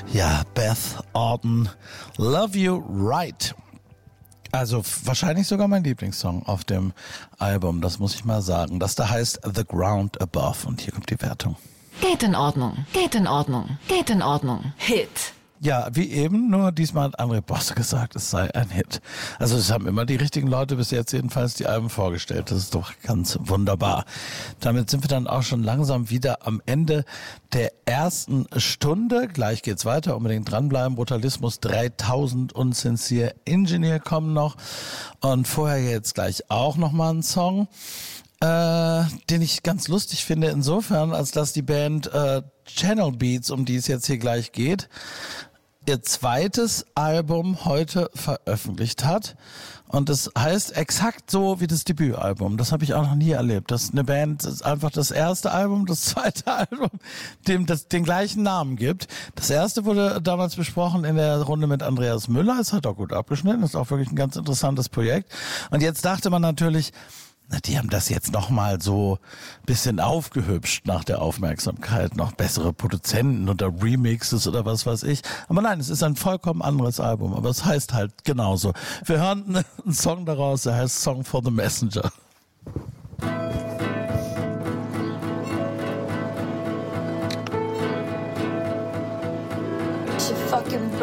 Ja, Beth Orton, Love You Right. Also wahrscheinlich sogar mein Lieblingssong auf dem Album, das muss ich mal sagen. Das da heißt The Ground Above und hier kommt die Wertung. Geht in Ordnung, geht in Ordnung, geht in Ordnung. Hit. Ja, wie eben, nur diesmal hat André Bosse gesagt, es sei ein Hit. Also es haben immer die richtigen Leute bis jetzt jedenfalls die Alben vorgestellt. Das ist doch ganz wunderbar. Damit sind wir dann auch schon langsam wieder am Ende der ersten Stunde. Gleich geht's weiter, unbedingt dranbleiben. Brutalismus 3000 und Sincere Engineer kommen noch. Und vorher jetzt gleich auch nochmal ein Song, den ich ganz lustig finde insofern, als dass die Band Channel Beats, um die es jetzt hier gleich geht, ihr zweites Album heute veröffentlicht hat. Und das heißt exakt so wie das Debütalbum. Das habe ich auch noch nie erlebt. Dass eine Band einfach das erste Album, das zweite Album, dem das den gleichen Namen gibt. Das erste wurde damals besprochen in der Runde mit Andreas Müller. Es hat auch gut abgeschnitten. Das ist auch wirklich ein ganz interessantes Projekt. Und jetzt dachte man natürlich, na, die haben das jetzt nochmal so ein bisschen aufgehübscht nach der Aufmerksamkeit, noch bessere Produzenten oder Remixes oder was weiß ich. Aber nein, es ist ein vollkommen anderes Album, aber es heißt halt genauso. Wir hören einen Song daraus, der heißt Song for the Messenger. She fucking